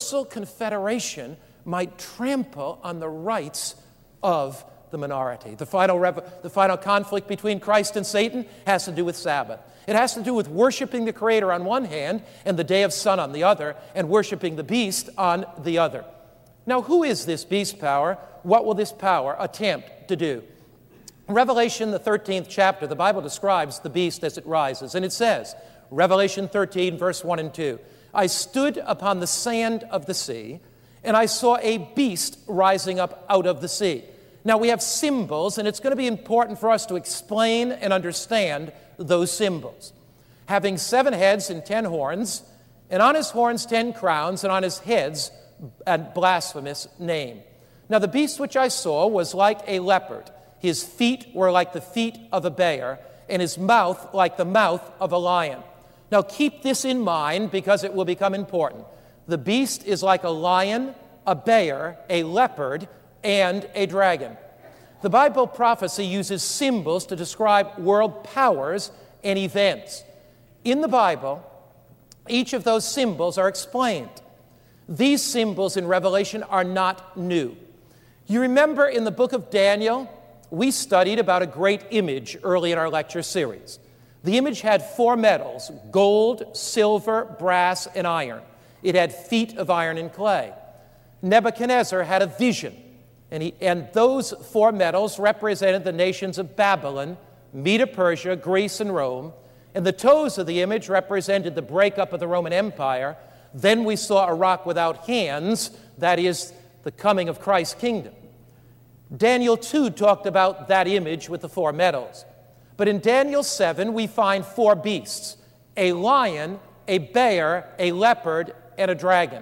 universal confederation might trample on the rights of the minority. The final conflict between Christ and Satan has to do with Sabbath. It has to do with worshiping the Creator on one hand and the day of sun on the other, and worshiping the beast on the other. Now, who is this beast power? What will this power attempt to do? In Revelation, the 13th chapter, the Bible describes the beast as it rises, and it says, Revelation 13, verse 1 and 2, I stood upon the sand of the sea, and I saw a beast rising up out of the sea. Now, we have symbols, and it's going to be important for us to explain and understand those symbols. Having 7 heads and 10 horns, and on his horns 10 crowns, and on his heads a blasphemous name. Now, the beast which I saw was like a leopard. His feet were like the feet of a bear, and his mouth like the mouth of a lion. Now, keep this in mind because it will become important. The beast is like a lion, a bear, a leopard, and a dragon. The Bible prophecy uses symbols to describe world powers and events. In the Bible, each of those symbols are explained. These symbols in Revelation are not new. You remember in the book of Daniel, we studied about a great image early in our lecture series. The image had 4 metals: gold, silver, brass, and iron. It had feet of iron and clay. Nebuchadnezzar had a vision, and those 4 metals represented the nations of Babylon, Medo-Persia, Greece, and Rome, and the toes of the image represented the breakup of the Roman Empire. Then we saw a rock without hands, that is, the coming of Christ's kingdom. Daniel 2 talked about that image with the 4 metals. But in Daniel 7, we find 4 beasts: a lion, a bear, a leopard, and a dragon.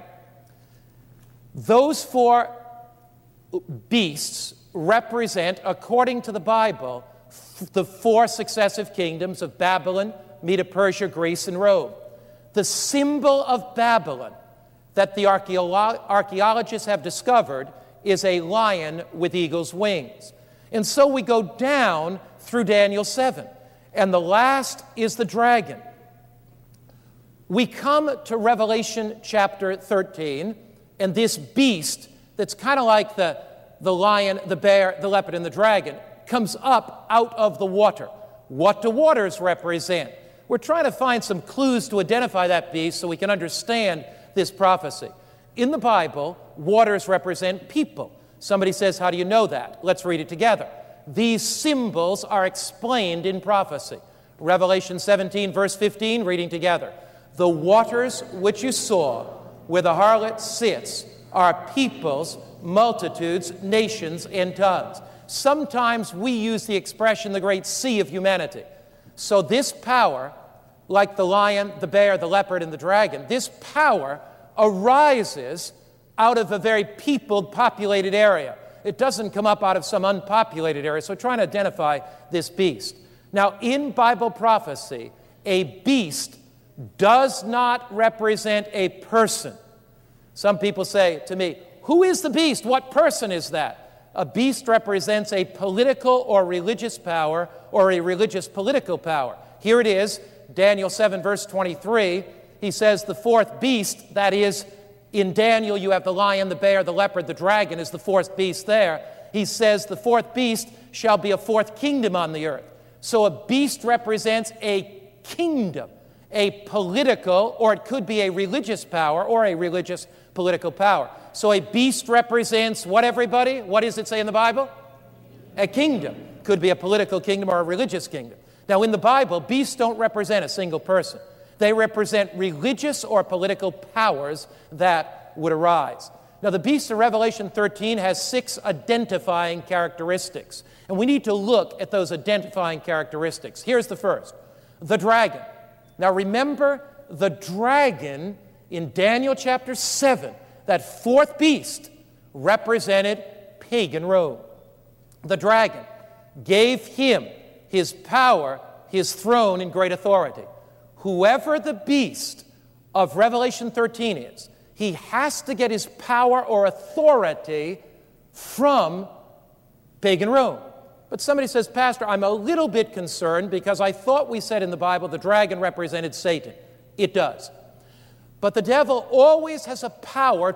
Those 4 beasts represent, according to the Bible, the 4 successive kingdoms of Babylon, Medo-Persia, Greece, and Rome. The symbol of Babylon that the archaeologists have discovered is a lion with eagle's wings. And so we go down through Daniel 7, and the last is the dragon. We come to Revelation chapter 13, and this beast that's kind of like the lion, the bear, the leopard, and the dragon comes up out of the water. What do waters represent? We're trying to find some clues to identify that beast so we can understand this prophecy. In the Bible, waters represent people. Somebody says, how do you know that? Let's read it together. These symbols are explained in prophecy. Revelation 17, verse 15, reading together. The waters which you saw, where the harlot sits, are peoples, multitudes, nations, and tongues. Sometimes we use the expression the great sea of humanity. So this power, like the lion, the bear, the leopard, and the dragon, this power arises out of a very peopled, populated area. It doesn't come up out of some unpopulated area. So trying to identify this beast. Now, in Bible prophecy, a beast does not represent a person. Some people say to me, who is the beast? What person is that? A beast represents a political or religious power or a religious political power. Here it is, Daniel 7, verse 23. He says the 4th beast, that is, in Daniel you have the lion, the bear, the leopard, the dragon is the 4th beast there. He says the 4th beast shall be a 4th kingdom on the earth. So a beast represents a kingdom, a political, or it could be a religious power or a religious political power. So a beast represents what, everybody? What does it say in the Bible? A kingdom. Could be a political kingdom or a religious kingdom. Now, in the Bible, beasts don't represent a single person. They represent religious or political powers that would arise. Now, the beast of Revelation 13 has 6 identifying characteristics, and we need to look at those identifying characteristics. Here's the first, the dragon. Now, remember, the dragon in Daniel chapter 7, that 4th beast, represented pagan Rome. The dragon gave him his power, his throne, and great authority. Whoever the beast of Revelation 13 is, he has to get his power or authority from pagan Rome. But somebody says, Pastor, I'm a little bit concerned because I thought we said in the Bible the dragon represented Satan. It does. But the devil always has a power